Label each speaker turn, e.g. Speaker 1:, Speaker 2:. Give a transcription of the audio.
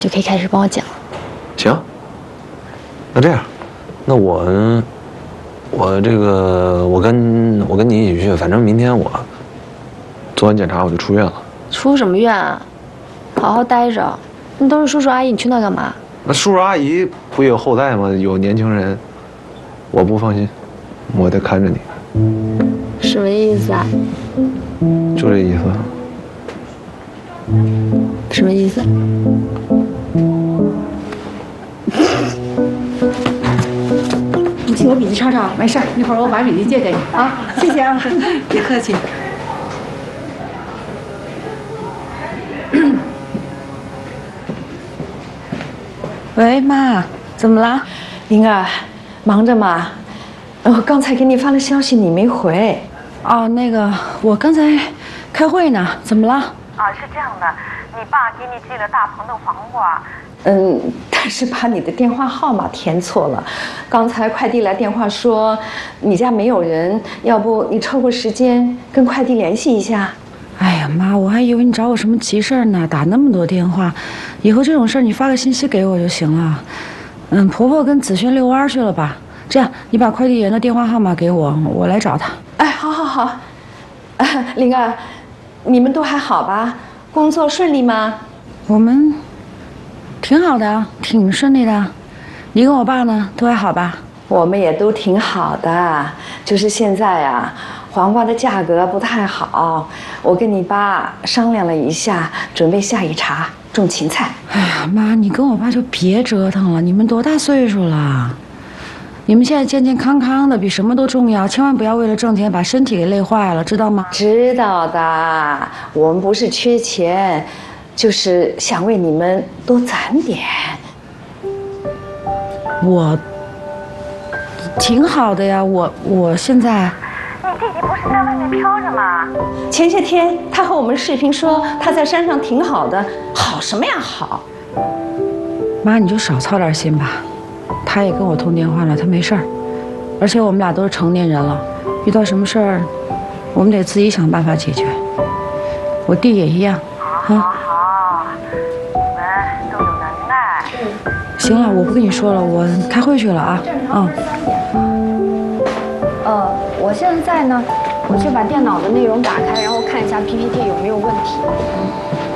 Speaker 1: 就可以开始帮我讲了。
Speaker 2: 行，那这样，那我跟你一起去，反正明天我做完检查我就出院了。
Speaker 1: 出什么院啊？好好待着。那都是叔叔阿姨，你去那干嘛？
Speaker 2: 那叔叔阿姨不也有后代吗？有年轻人，我不放心，我得看着你。
Speaker 1: 什么意思啊？
Speaker 2: 就这意思。
Speaker 1: 什么意思？
Speaker 3: 你替我笔记抄抄，没事儿，一会儿我把笔记借给你啊。谢谢啊，别客气。喂，妈，怎么了？
Speaker 4: 灵儿，忙着吗？我刚才给你发了消息，你没回。
Speaker 3: 哦，那个，我刚才开会呢，怎么了？
Speaker 5: 啊，是这样的，你爸给你寄了大棚的黄瓜。
Speaker 4: 但是把你的电话号码填错了。刚才快递来电话说你家没有人，要不你抽个时间跟快递联系一下。
Speaker 3: 哎呀，妈，我还以为你找我什么急事儿呢，打那么多电话。以后这种事儿你发个信息给我就行了。婆婆跟子轩遛弯去了吧？这样，你把快递员的电话号码给我，我来找他。
Speaker 4: 哎，好。灵儿，你们都还好吧？工作顺利吗？
Speaker 3: 我们挺好的，挺顺利的。你跟我爸呢，都还好吧？
Speaker 4: 我们也都挺好的，就是现在啊，黄瓜的价格不太好。我跟你爸商量了一下，准备下一茬种芹菜。
Speaker 3: 哎呀，妈，你跟我爸就别折腾了，你们多大岁数了？你们现在健健康康的比什么都重要，千万不要为了挣钱把身体给累坏了，知道吗？
Speaker 4: 知道的，我们不是缺钱，就是想为你们多攒点。
Speaker 3: 我挺好的呀，我现在。
Speaker 5: 你弟弟不是在外面飘着吗？
Speaker 4: 前些天他和我们视频说他在山上挺好的，好什么呀好？
Speaker 3: 妈，你就少操点心吧。他也跟我通电话了，他没事儿，而且我们俩都是成年人了，遇到什么事儿，我们得自己想办法解决。我弟也一样。
Speaker 5: 好，你们都有能耐。
Speaker 3: 行了，我不跟你说了，我开会去了啊。
Speaker 1: 我现在呢，我去把电脑的内容打开，然后看一下 PPT 有没有问题。